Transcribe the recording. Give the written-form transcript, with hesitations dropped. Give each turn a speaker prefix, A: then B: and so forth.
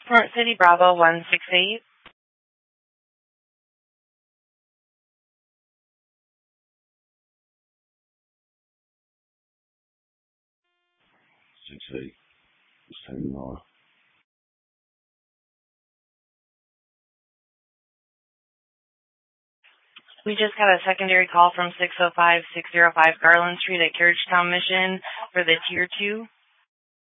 A: Smart City Bravo 168.
B: Six eight. Standing on.
A: We just got a secondary call from 605-605 Garland Street at Carriagetown Mission for the Tier 2.